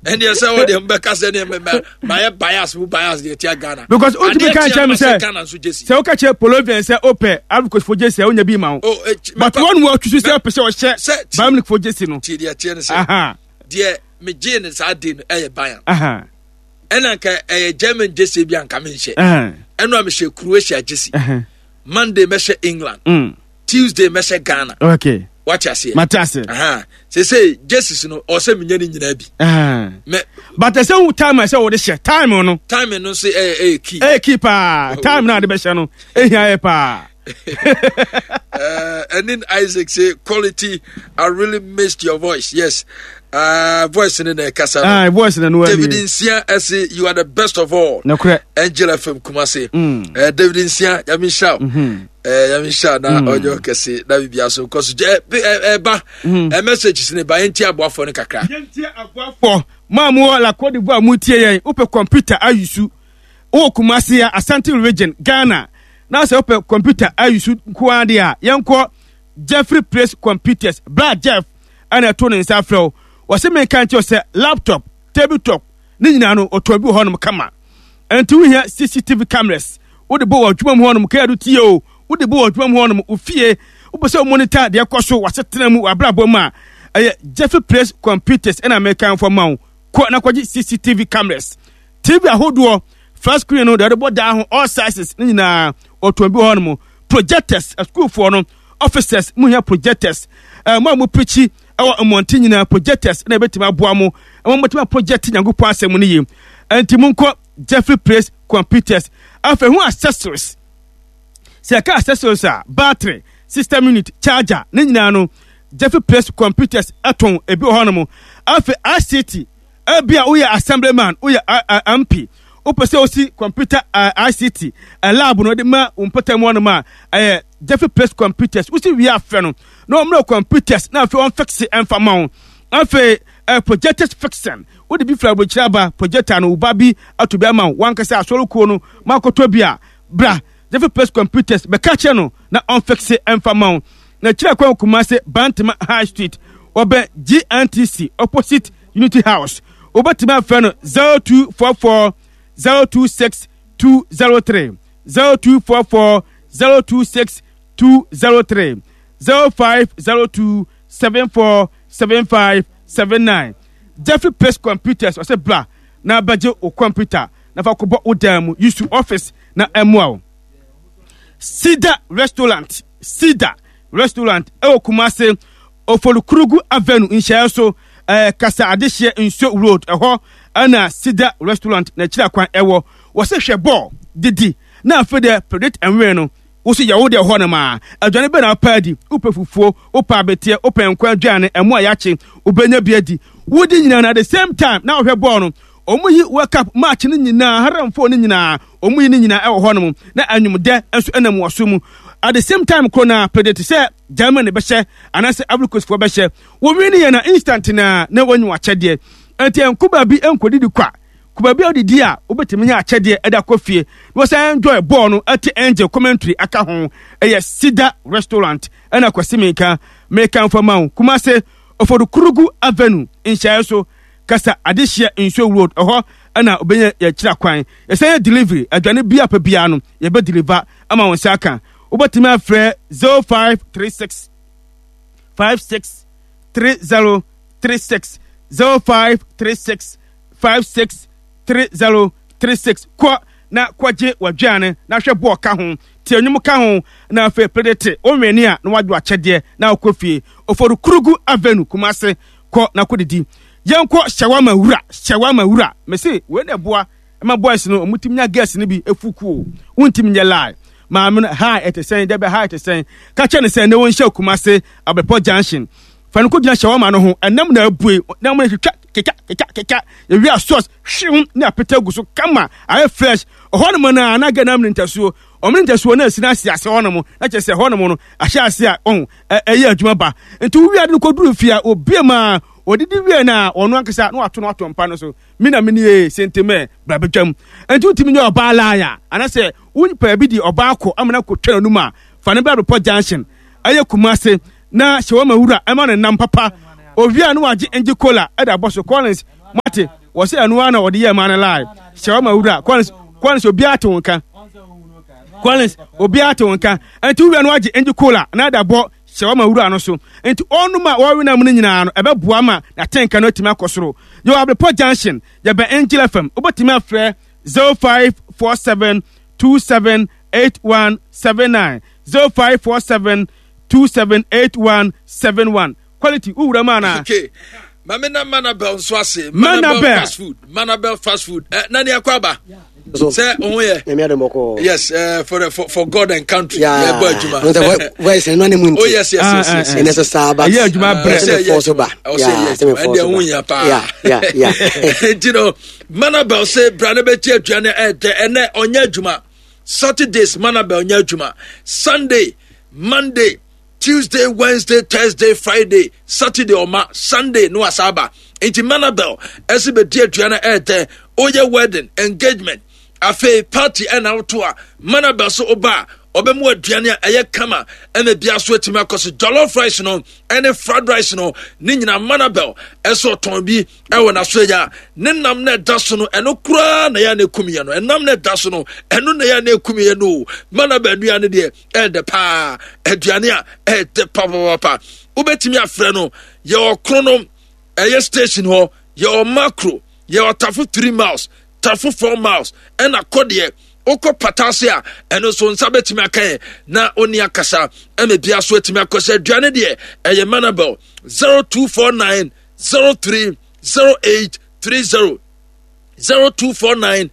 And you say what them because my bias the tia Ghana. Because ultimately can't tell me say okay che Polovian say open advocate for Jesse onya bi ma. But one word to say person or share Bamlik for Jesse no. Ti dia tia say. Dear me Jane is adin Bayern. And anka German Jesse bi anka me share. And no me share Croatia Jesse. Monday me share England. Tuesday me share Ghana. Okay. What you say? Matase. Say Jesse no or say me nyina bi. But the same time I say what share time no. Time no say key. Keeper. Time na the best no. Here pa. And then Isaac say quality. I really missed your voice. Yes. Voice in the Casa. Voice in the David Insia, I say you are the best of all. No correct. Angela from Kumasi. David Insia, Yamisha. Yamisha na audio kesi na bibia so cause a message is ne ba enti aboafo ne kakra. Enti aboafo mamu la Cote d'Ivoire mutie yen ope computer ayusu o Kumasi ya Asante region Ghana. Na se ope computer ayusu kwa dia yenko Jeffrey Place Computers Brad Jeff ana to ne nsa flow wase men kan ti o se laptop tabletop ni nyina no otobi ho no kama enti wo hia CCTV cameras wo de bo adwuma ho no ka do tie o wo de bo adwuma ho no ofie wo be se monitor de ekoso wasetena mu abrabo ma Jeffrey Place Computers and American for man ko na kwaji CCTV cameras TV ahodo flat screen no de bo down all sizes ni nyina otobi ho no projectors school for no officers mu hia projectors mu pichi our Montana projectors na betima aboa mo motima project nyankopon asem ne yem enti munko Jeffrey Place Computers afa hu accessories se ka accessories battery system unit charger ne nyina no Jeffrey Place Computers aton ebi ho no mo afa ICT ebia wo ya assemblyman wo ya MP opese osi computer ICT lab no de ma umpata mo no ma Jeffrey Place Computers usi wi afa no no computers na afa on fix enfama afa projectors fixing wo de bi fra bo kiraba projector no uba bi atobi ama wan kasa asorokuo no makoto bia bra Jeffrey Place Computers be kache no na on fix enfama na kira kwa Kumasi Bantima High Street obe GNTC opposite Unity House obatima fa no 0244 026 203 0244 026 203 0502 747579 Jeffrey Place Computers I say bla na baje o computer na fa ko bo odamu use office na emwa Sida Restaurant e Kumasi Ofolukurugu Avenue in Shayoso Kasa Adeshe Insho Road eho ana Sida Restaurant na kira kwan ewo wo se hwebo didi na afede predict enwe no wo se yawo de ho na ma adwane be na party upefufuo opa abetie opa enkwa adwane emo ayache obenya biadi wodi nyina na at the same time na hwebo no omuyi World Cup match ni nyina haramfo ni nyina omuyi ni nyina ewo ho no na anwumde enso enam waso mu at the same time krona predict say Germany be hye anase Africans for be hye wo wi ni na instant na wanyu achede enti enkuba bi enkodidi kwa kuba bi odidi a obetimi nya achede eda kofie no say enjoy ball no at angel commentary aka ho Sida Restaurant ana kwasimika make for man Kumasi Ofolukurugu Avenue in Shayoso Kasa Adeshe Insho Road eho ana obenya ya kira kwan say delivery adwane bia pa bia no ye be deliver ama won saka obetimi afre 0536 56 3036 0536 56 3036 kwa na kwaje wadwane na hwe bo ka ho ti anyum ka ho na afa predate onweni a na wadwo achede na akofie Ofolukurugu Avenue Kumasi ko na kodidi yenko shawama wura mesi we na boa ma boys no omutimnya gas ni bi efuku wontimnya lie ma me high at saying dey be high at saying ka che ne say ne won hye Kumasi Abepo Junction fanu ko gina shawama no ho enam na abue na mo keka ye wi sauce hwim na apeta guso kama aye fresh ho no na na ga na mnintasuo omnintasuo na asina asiase ho no mo na che se ho no mo no ahya ase a eye adwuma ba enti wi ade ko duru fia obiema odidi wi na ono ankasa na wato no atompa no so mina mini sentime brabetwam enti utimi nya oba la ya anase wunpa bi di oba akọ amana ko twera no ma fa ne Abepo Junction aye Kumasi na shawama wura ema na nam papa ovia no waje enji cola eda boss Collins mate wo se anu ana wo de ye man live shawama wura Collins obi atonka Collins obi atonka enti wura no age enji cola na da bo shawama wura no so enti onuma wo we na mu nyina no ebe boa ma na tenka no tima akosoro yo Ablepo Junction ye be Angel FM obotimi afre 0547278179 0547278171 quality wura mana okay Manabel so ase Manabel fast food nani akwaba say onwe yes for God and country yeah boy juma where is no name oh yes and it's a saba yeah juma bread for ba yeah you know Manabel say brother be tie aduane ene onya juma Saturdays Manabel onya juma Sunday Monday Tuesday, Wednesday, Thursday, Friday, Saturday or Sunday no asaba. Enti Manabel esibe die aduane oye wedding engagement afe party and outdoor Manabel so oba obemu aduane aye kama ene bia so atimi akoso jollof rice no ene fried rice no ni nyina Manabel eso ton bi ewo na so ya nenam na daso no eno kura na ya na kumiye no enam na daso no eno na ya na kumiye no Manabel aduane de de pa aduane a de pa ubetimi afre no ye okrono eye station ho ye macro ye tafu 3 miles tafu 4 miles ena kodie oko patasia eno so nsa betimi akan na oni akasa eme bia so etimi akosa aduane de eye Manabel 0249 030830 0249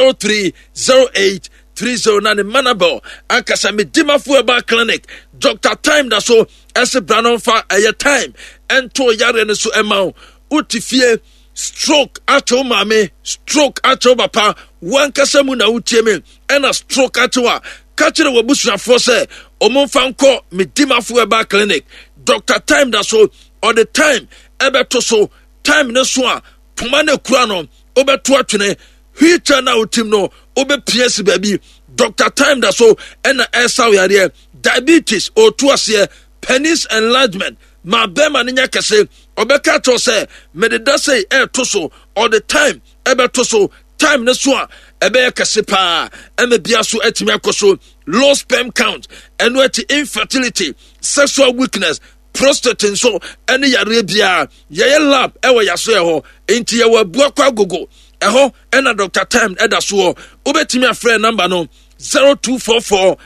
030830 na ne Manabel akasa me dimafu eba clinic Dr. Time da so ese branon fa eye time ento yare ne so ema utifie stroke acho mame stroke acho papa wankasa mu na utie me ena stroke acho a kachire wabusuafo se omonfa nko me dimafu eba clinic Dr. Time da so all the time ebeto so time ne so a puma ne kura no obeto atwene hwicha na utim no obe PS baby Dr. Time da so ena esa yare diabetes o tuase penis enlargement ma bema nya kese obeka to say me de say to so all the time ebe to so time ne so a ebe kese pa eme bia so atimi akoso low sperm count eno ati infertility sexual weakness prostate so ene yare bia ye lab ewe yaso e ho enti ye wabua kwa gogo eho ena Dr. Time eda so obetimi afre number no 0244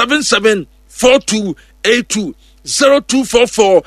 774282 0244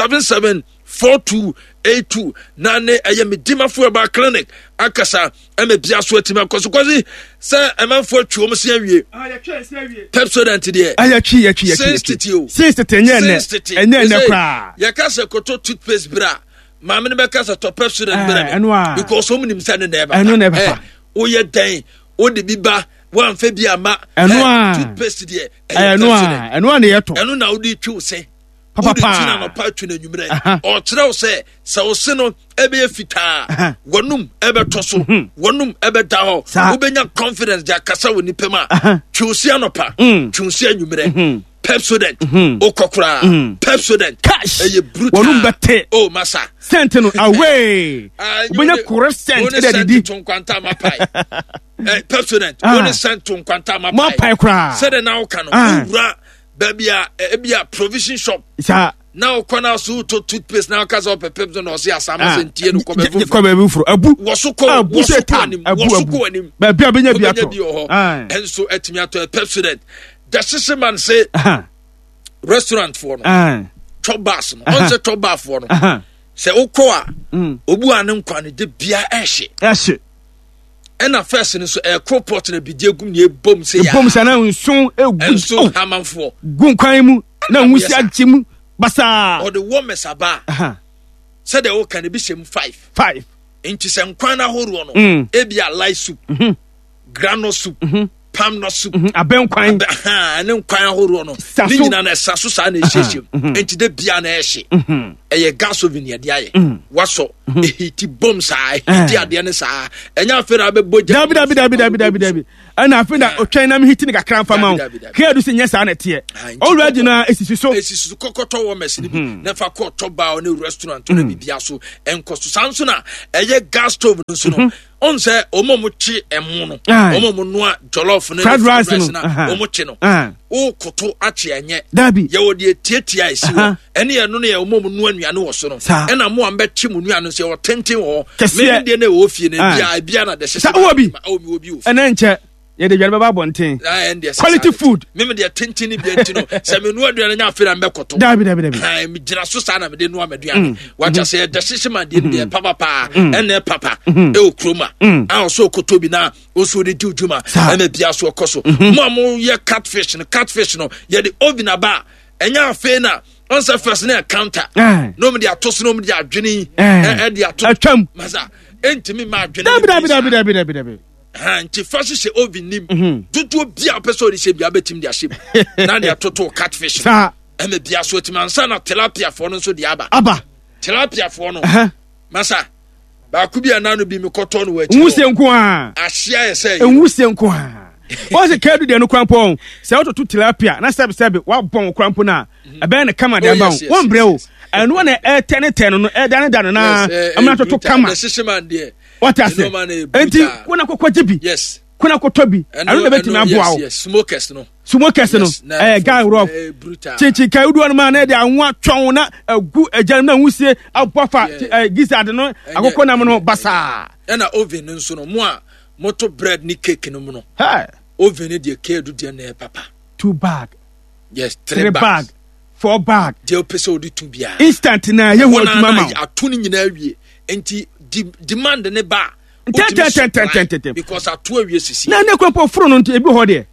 774282 nane ayemi dimafu eba clinic akasa eme bia so atimi akoso kwazi se emanfo atwo mo se awie Pepsodent de ayatwi 60 enya kwa yakasa koto toothpaste bra maame ne bekasa to Pepsodent bra because so munim se ne neba oye den odi biba wan fa bi ama toothpaste de eno ne yeto eno na odi twu se papa tina no pa twu na nwumre o kire se o se no ebe fita wonum ebe toso wonum ebe da ho ubenya confidence ja kasa woni pema twu se anopa twu se nwumre Pepsodent okokura Pepsodent eye brutal wonum bete oh masa sentinel away ubenya correct scent ede di kwanta mapai Pepsodent woni sent kwanta mapai kra said na o kan ura babia ebia provision shop now kwana so to toothpaste now cause up Pepsodent no see asama sentie no ko be furu abu wosuko anim babia benya bia to enso etimi ato Pepsodent the system man say restaurant for no chobas no on say choba for no say ukoa obu ane nkwa ne de bia ehye ena first ni so crowpot na bidie gum ne bom say ya bom say na nson enso hamanfo gun kwan mu na nwusi agye mu basa or the warmers aba say the o kan be shem 5 inchi se nkwan na horo no ebia light soup grano soup palm nut soup aben kwan ne nkwan horo no ni nyina na saso sa na ehyehyem enti de bia na ehye eye gasovin ye de aye waso ehiti bomb saa ehiti ade ne saa enya afera abebo dabi ana afena otwan na me hiti ne kakra mfa ma kedu se nya saa na te already na esisi kokoto wo mesi bi na fa ko to ba ne restaurant na bibia so enkoso sanso na eye gas stove nso no on say omo chi emu no omo no jollof na fried rice na omo chi no o koto achi enye dabi ye wo de tietia esi wo ene ye no na ye omo no anuane wo so no ena mo ambe chi mu nuane so ye tenten wo me de na wo fie na bia na de hye obi ena nche ye de dware baba bonten quality food me de tenten ni bia ntino se me no aduane nya afira mbe koto dabi me gina so sa na me de no ameduane wacha se de hye ma de papa ene papa e okroma a so koto bi na o so de djuma ena bia so koso mo ye catfish no ye de oven aba enya afe na onse first na counter no me de atoso no me de adwene e de ato atwam masa entimi ma adwene dabi nti first she oven nim tutu bia person de she bia betim de ahye na de atoto catfish ema bia so timansa na tilapia fo no so de aba tilapia fo no masa ba ku bia na no bi me koto no wachi nwuse nko a ahia ye say nwuse nko a o se kedu de no krampo se ototo tilapia na sebe wa bon krampo na ebe na kama de aba won brɛ o eno na ten no dan na amna toto kama what I say enti kuna kokwaje bi yes kuna kotobi anu na betimi aboa yes smokers no guy rough chichi kai udu no ma na de anwa twon na agu ajanum na nwusie abofa gizzard no akokɔ nam no basa na oven nso no mo a moto bread ni cake no mo no oven de kedu de na papa 2 bag yes 3 bag 4 bag de opeso de tu bia instant na ye wo tuma ma atu ni nyina awie enti demand ne ba ten because atu awie sisi na ne kwampo furu no ebi ho de